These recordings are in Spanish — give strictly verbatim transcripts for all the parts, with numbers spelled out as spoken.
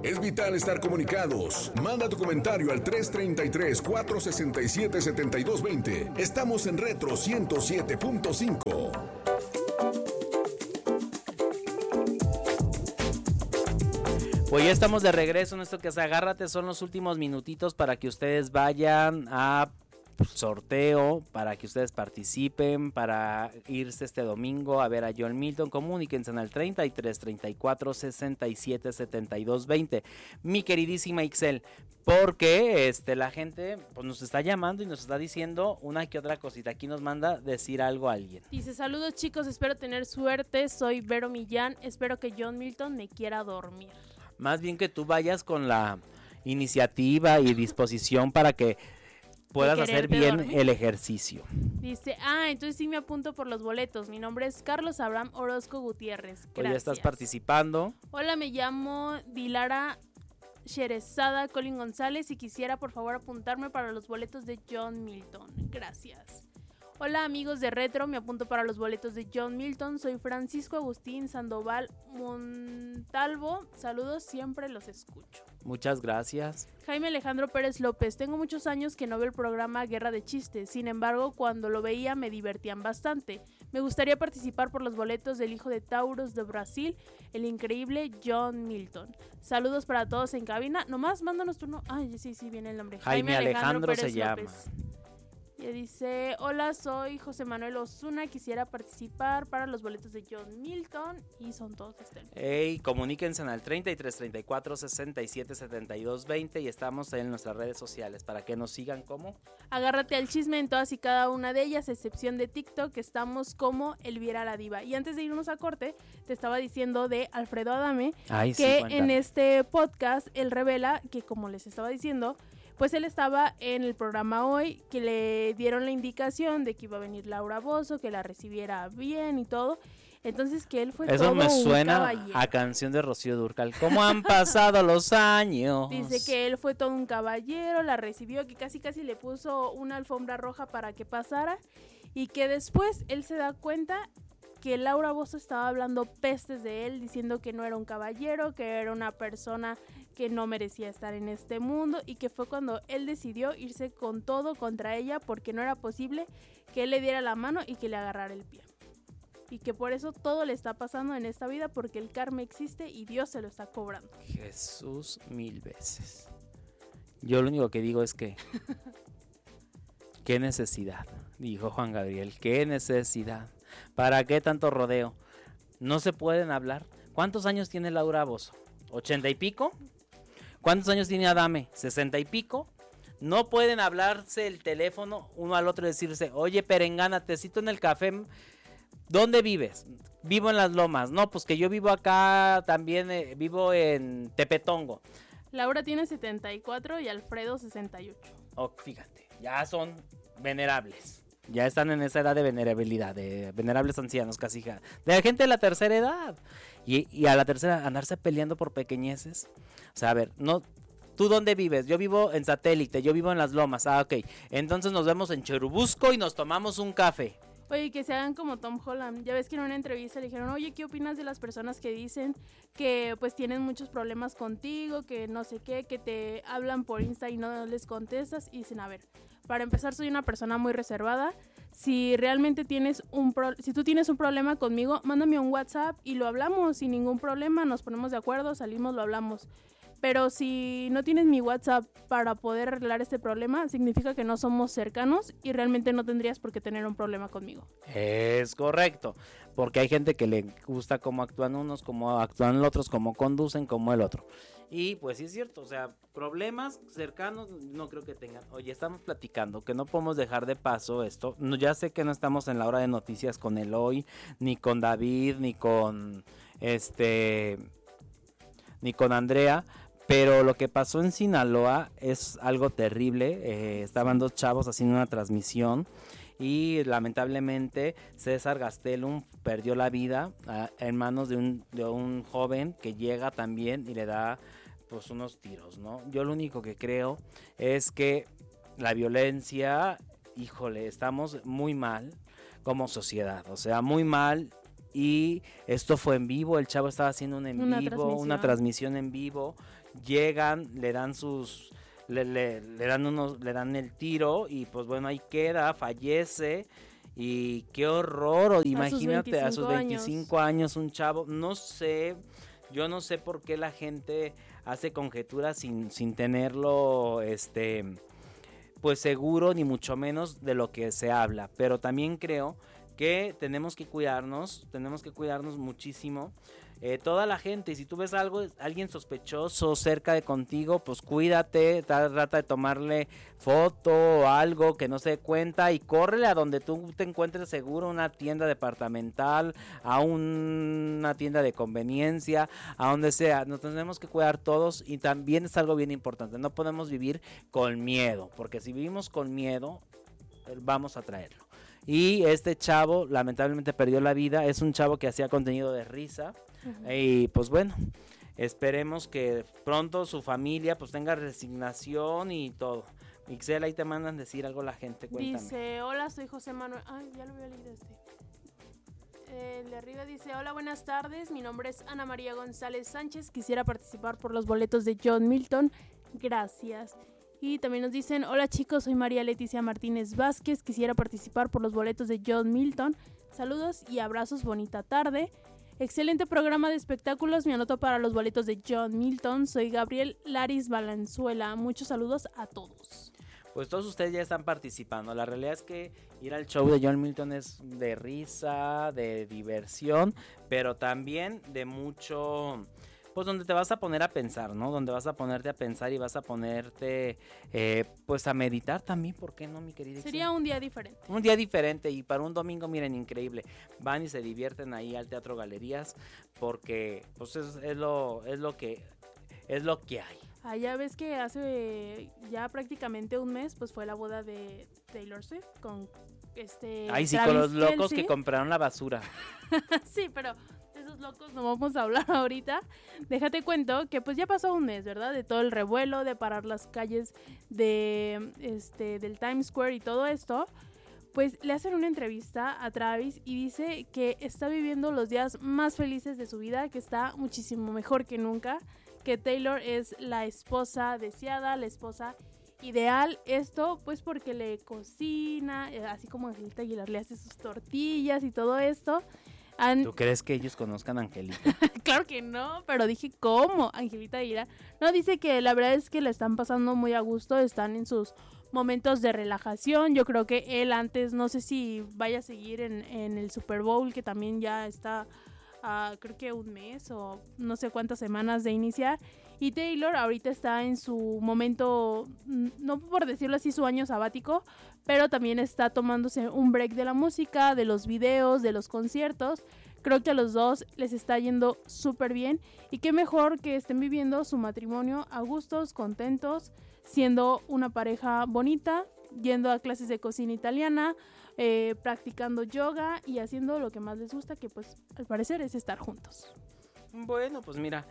Es vital estar comunicados. Manda tu comentario al tres treinta y tres, cuatrocientos sesenta y siete, setenta y dos veinte. Estamos en Retro ciento siete punto cinco. Pues ya estamos de regreso en esto que es Agárrate. Son los últimos minutitos para que ustedes vayan a sorteo, para que ustedes participen, para irse este domingo a ver a John Milton. Comuníquense en el treinta y tres, treinta y cuatro, sesenta y siete, setenta y dos veinte. Mi queridísima Ixel, porque este, la gente pues, nos está llamando y nos está diciendo una que otra cosita. Aquí nos manda decir algo a alguien. Dice: saludos chicos, espero tener suerte, soy Vero Millán, espero que John Milton me quiera dormir. Más bien que tú vayas con la iniciativa y disposición para que puedas hacer bien dormir. El ejercicio. Dice, ah, entonces sí me apunto por los boletos. Mi nombre es Carlos Abraham Orozco Gutiérrez. Gracias. Pues ya estás participando. Hola, me llamo Dilara Sherezada Colin González y quisiera por favor apuntarme para los boletos de John Milton. Gracias. Hola amigos de Retro, me apunto para los boletos de John Milton. Soy Francisco Agustín Sandoval Montalvo. Saludos, siempre los escucho. Muchas gracias. Jaime Alejandro Pérez López. Tengo muchos años que no veo el programa Guerra de Chistes. Sin embargo, cuando lo veía me divertían bastante. Me gustaría participar por los boletos del hijo de Taurus de Brasil, el increíble John Milton. Saludos para todos en cabina. Nomás mándanos tu nombre. Ay, sí, sí, viene el nombre. Jaime, Jaime Alejandro, Alejandro se llama. López. Y dice, hola, soy José Manuel Osuna, quisiera participar para los boletos de John Milton y son todos este. Hey, comuníquense al treinta y tres, treinta y cuatro, sesenta y siete, setenta y dos veinte y estamos en nuestras redes sociales para que nos sigan como Agárrate al chisme en todas y cada una de ellas, excepción de TikTok, estamos como Elvira la Diva. Y antes de irnos a corte, te estaba diciendo de Alfredo Adame, Ay, que sí, en este podcast él revela que, como les estaba diciendo, pues él estaba en el programa hoy, que le dieron la indicación de que iba a venir Laura Bozzo, que la recibiera bien y todo. Entonces que él fue Eso todo me suena un caballero. A canción de Rocío Dúrcal. ¿Cómo han pasado los años? Dice que él fue todo un caballero, la recibió, que casi casi le puso una alfombra roja para que pasara. Y que después él se da cuenta que Laura Bozzo estaba hablando pestes de él, diciendo que no era un caballero, que era una persona que no merecía estar en este mundo, y que fue cuando él decidió irse con todo contra ella porque no era posible que él le diera la mano y que le agarrara el pie. Y que por eso todo le está pasando en esta vida, porque el karma existe y Dios se lo está cobrando. Jesús mil veces. Yo lo único que digo es que qué necesidad, dijo Juan Gabriel, qué necesidad. ¿Para qué tanto rodeo? No se pueden hablar. ¿Cuántos años tiene Laura Bozzo? ¿Ochenta y pico? ¿Cuántos años tiene Adame? ¿Sesenta y pico? No pueden hablarse el teléfono uno al otro y decirse, oye, perengana, te cito en el café. ¿Dónde vives? Vivo en Las Lomas. No, pues que yo vivo acá también, eh, vivo en Tepetongo. Laura tiene setenta y cuatro y Alfredo sesenta y ocho. Oh, fíjate, ya son venerables. Ya están en esa edad de venerabilidad, de venerables ancianos casi, de la gente de la tercera edad. Y, y a la tercera andarse peleando por pequeñeces. O sea, a ver, no, ¿tú dónde vives? Yo vivo en Satélite, yo vivo en Las Lomas. Ah, ok. Entonces nos vemos en Churubusco y nos tomamos un café. Oye, que se hagan como Tom Holland. Ya ves que en una entrevista le dijeron, oye, ¿qué opinas de las personas que dicen que pues tienen muchos problemas contigo, que no sé qué, que te hablan por Insta y no les contestas? Y dicen, a ver, para empezar soy una persona muy reservada. Si realmente tienes un pro- si tú tienes un problema conmigo, mándame un WhatsApp y lo hablamos sin ningún problema, nos ponemos de acuerdo, salimos, lo hablamos. Pero si no tienes mi WhatsApp para poder arreglar este problema, significa que no somos cercanos y realmente no tendrías por qué tener un problema conmigo. Es correcto, porque hay gente que le gusta cómo actúan unos, cómo actúan los otros, cómo conducen, como el otro. Y pues sí es cierto, o sea, problemas cercanos no creo que tengan. Oye, estamos platicando que no podemos dejar de paso esto. No, ya sé que no estamos en la hora de noticias con Eloy, ni con David, ni con este, ni con Andrea. Pero lo que pasó en Sinaloa es algo terrible. Eh, estaban dos chavos haciendo una transmisión y lamentablemente César Gastelum perdió la vida uh, en manos de un, de un joven que llega también y le da pues unos tiros, ¿no? Yo lo único que creo es que la violencia, híjole, estamos muy mal como sociedad, o sea, muy mal. y esto fue en vivo, el chavo estaba haciendo un en Una vivo, transmisión. una transmisión en vivo, llegan, le dan sus, le, le, le dan unos, le dan el tiro y pues bueno, ahí queda, fallece. Y qué horror, imagínate a sus veinticinco años un chavo, no sé, yo no sé por qué la gente hace conjeturas sin, sin tenerlo, este, pues seguro, ni mucho menos de lo que se habla, pero también creo que tenemos que cuidarnos, tenemos que cuidarnos muchísimo. Eh, toda la gente, y si tú ves algo, alguien sospechoso cerca de contigo, pues cuídate, trata de tomarle foto o algo que no se dé cuenta y córrele a donde tú te encuentres seguro, una tienda departamental, a un, una tienda de conveniencia, a donde sea. Nos tenemos que cuidar todos y también es algo bien importante, no podemos vivir con miedo, porque si vivimos con miedo, vamos a traerlo. Y este chavo lamentablemente perdió la vida, es un chavo que hacía contenido de risa. Uh-huh. Y pues bueno, esperemos que pronto su familia pues tenga resignación y todo. Ixel, ahí te mandan decir algo la gente, cuéntame. Dice, hola, soy José Manuel. Ay, ya lo había leído este. Eh, el de arriba dice, hola, buenas tardes, mi nombre es Ana María González Sánchez, quisiera participar por los boletos de John Milton, gracias. Y también nos dicen, hola chicos, soy María Leticia Martínez Vázquez, quisiera participar por los boletos de John Milton, saludos y abrazos, bonita tarde. Excelente programa de espectáculos, me anoto para los boletos de John Milton, soy Gabriel Laris Valenzuela, muchos saludos a todos. Pues todos ustedes ya están participando, la realidad es que ir al show de John Milton es de risa, de diversión, pero también de mucho... Pues donde te vas a poner a pensar, ¿no? Donde vas a ponerte a pensar y vas a ponerte, eh, pues a meditar también, ¿por qué no, mi querida? Sería un día diferente. Un día diferente y para un domingo, miren, increíble. Van y se divierten ahí al Teatro Galerías porque, pues es, es lo, es lo que, es lo que hay. Ah, ya ves que hace ya prácticamente un mes, pues fue la boda de Taylor Swift con este. Ay, sí, Travis con los locos Kelce. que compraron la basura. Sí, pero esos locos no vamos a hablar ahorita. Déjate cuento que pues ya pasó un mes, ¿verdad? De todo el revuelo, de parar las calles de este del Times Square y todo esto. Pues le hacen una entrevista a Travis y dice que está viviendo los días más felices de su vida, que está muchísimo mejor que nunca, que Taylor es la esposa deseada, la esposa ideal. Esto pues porque le cocina, así como Angelita Aguilar le hace sus tortillas y todo esto. An- ¿Tú crees que ellos conozcan a Angelita? Claro que no, pero dije, ¿cómo? Angelita Aguilar. No, dice que la verdad es que la están pasando muy a gusto, están en sus momentos de relajación. Yo creo que él antes, no sé si vaya a seguir en, en el Super Bowl, que también ya está, uh, creo que un mes o no sé cuántas semanas de iniciar. Y Taylor ahorita está en su momento, no por decirlo así, su año sabático, pero también está tomándose un break de la música, de los videos, de los conciertos. Creo que a los dos les está yendo súper bien y qué mejor que estén viviendo su matrimonio a gustos, contentos, siendo una pareja bonita, yendo a clases de cocina italiana, eh, practicando yoga y haciendo lo que más les gusta, que pues al parecer es estar juntos. Bueno, pues mira,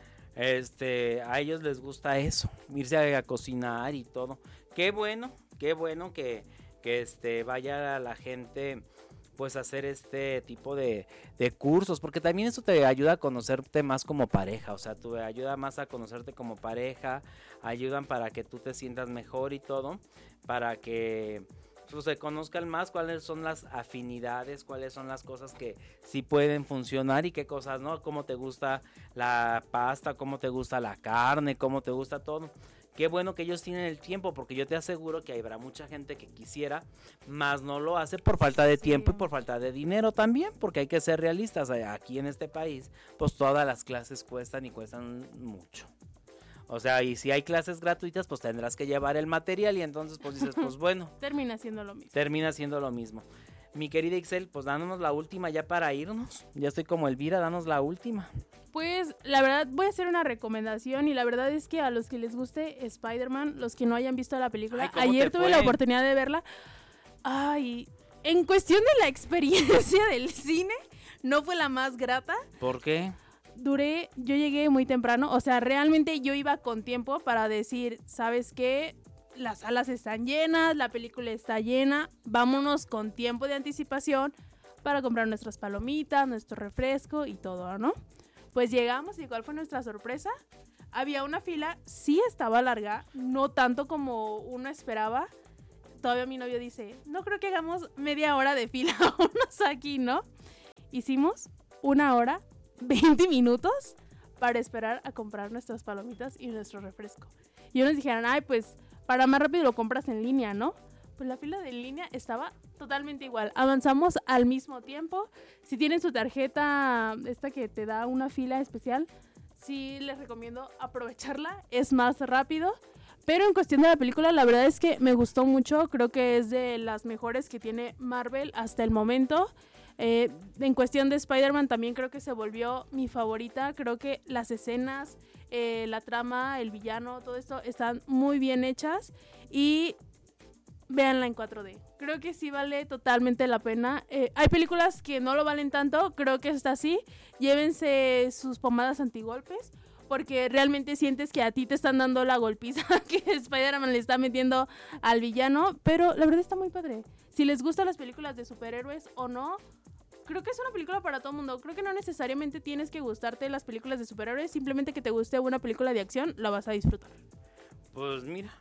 este, a ellos les gusta eso, irse a, a cocinar y todo. Qué bueno, qué bueno que, que este, vaya la gente pues a hacer este tipo de, de cursos, porque también eso te ayuda a conocerte más como pareja, o sea, te ayuda más a conocerte como pareja, ayudan para que tú te sientas mejor y todo, para que pues, se conozcan más cuáles son las afinidades, cuáles son las cosas que sí pueden funcionar y qué cosas no, cómo te gusta la pasta, cómo te gusta la carne, cómo te gusta todo. Qué bueno que ellos tienen el tiempo, porque yo te aseguro que habrá mucha gente que quisiera, más no lo hace por falta de sí. tiempo y por falta de dinero también, porque hay que ser realistas. Aquí en este país, pues todas las clases cuestan y cuestan mucho. O sea, y si hay clases gratuitas, pues tendrás que llevar el material y entonces pues dices, pues bueno. Termina siendo lo mismo. Termina siendo lo mismo. Mi querida Ixel, pues danos la última ya para irnos. Ya estoy como Elvira, danos la última. Pues la verdad voy a hacer una recomendación y la verdad es que a los que les guste Spider-Man, los que no hayan visto la película, ay, ayer tuve fue? la oportunidad de verla. Ay, en cuestión de la experiencia del cine, no fue la más grata. ¿Por qué? Duré, yo llegué muy temprano, o sea, realmente yo iba con tiempo para decir, ¿sabes qué? Las salas están llenas, la película está llena, vámonos con tiempo de anticipación para comprar nuestras palomitas, nuestro refresco y todo, ¿no? Pues llegamos y ¿cuál fue nuestra sorpresa? Había una fila, sí estaba larga, no tanto como uno esperaba. Todavía mi novio dice, no creo que hagamos media hora de fila unos aquí, ¿no? Hicimos una hora, veinte minutos para esperar a comprar nuestras palomitas y nuestro refresco. Y unos dijeron, ay, pues para más rápido lo compras en línea, ¿no? Pues la fila de línea estaba totalmente igual. Avanzamos al mismo tiempo. Si tienen su tarjeta, esta que te da una fila especial, sí les recomiendo aprovecharla. Es más rápido. Pero en cuestión de la película, la verdad es que me gustó mucho. Creo que es de las mejores que tiene Marvel hasta el momento. Eh, en cuestión de Spider-Man también creo que se volvió mi favorita. Creo que las escenas, eh, la trama, el villano, todo esto están muy bien hechas. Y véanla en cuatro D. Creo que sí vale totalmente la pena. Eh, hay películas que no lo valen tanto. Creo que esta sí. Llévense sus pomadas antigolpes. Porque realmente sientes que a ti te están dando la golpiza que Spider-Man le está metiendo al villano. Pero la verdad está muy padre. Si les gustan las películas de superhéroes o no, creo que es una película para todo el mundo. Creo que no necesariamente tienes que gustarte las películas de superhéroes. Simplemente que te guste una película de acción, la vas a disfrutar. Pues mira.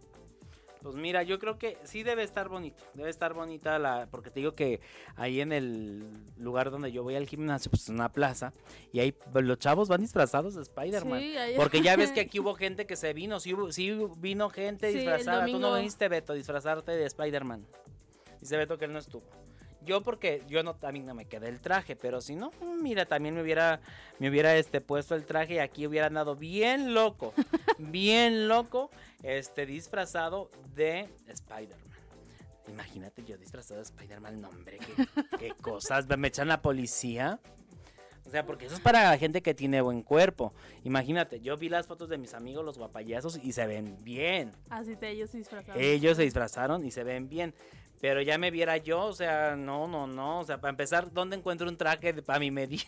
Pues mira, yo creo que sí debe estar bonito, debe estar bonita la, porque te digo que ahí en el lugar donde yo voy al gimnasio, pues es una plaza, y ahí los chavos van disfrazados de Spider-Man, Sí, ahí- porque ya ves que aquí hubo gente que se vino, sí, hubo- sí vino gente Sí, el disfrazada, tú no domingo. viniste, Beto, disfrazarte de Spider-Man, dice Beto que él no estuvo. Yo porque yo no, a mí no me quedé el traje, pero si no, mira, también me hubiera, me hubiera este puesto el traje y aquí hubiera andado bien loco, bien loco, este disfrazado de Spider-Man. Imagínate yo disfrazado de Spider-Man, no hombre, qué, qué cosas, me echan la policía. O sea, porque eso es para la gente que tiene buen cuerpo. Imagínate, yo vi las fotos de mis amigos, los guapayazos, y se ven bien. Así te ellos se disfrazaron. Ellos se disfrazaron y se ven bien. Pero ya me viera yo, o sea, no, no, no. O sea, para empezar, ¿dónde encuentro un traje de, para mi medida?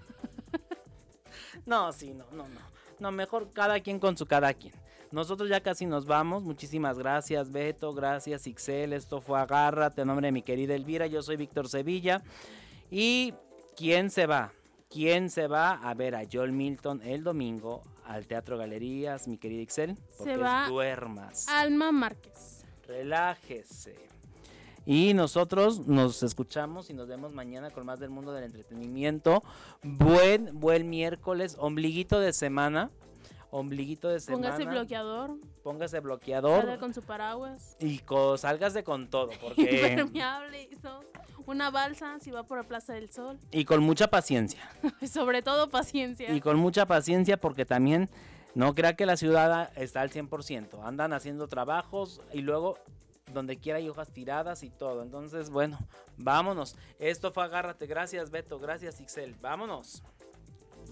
No, sí, no, no, no. No, mejor cada quien con su cada quien. Nosotros ya casi nos vamos. Muchísimas gracias, Beto. Gracias, Ixel. Esto fue Agárrate. En nombre de mi querida Elvira, yo soy Víctor Sevilla. ¿Y quién se va? ¿Quién se va a ver a Joel Milton el domingo al Teatro Galerías, mi querida Ixel? Porque Se va duermas. Alma Márquez. Relájese. Y nosotros nos escuchamos y nos vemos mañana con más del mundo del entretenimiento. Buen, buen miércoles, ombliguito de semana. Ombliguito de semana. Póngase bloqueador. Póngase bloqueador. Salga con su paraguas. Y co salgas de con todo, porque... Impermeable. Eso. Una balsa si va por la Plaza del Sol. Y con mucha paciencia. Sobre todo paciencia. Y con mucha paciencia porque también no crea que la ciudad está al cien por ciento. Andan haciendo trabajos y luego donde quiera hay hojas tiradas y todo. Entonces, bueno, vámonos. Esto fue Agárrate. Gracias, Beto. Gracias, Ixel. Vámonos.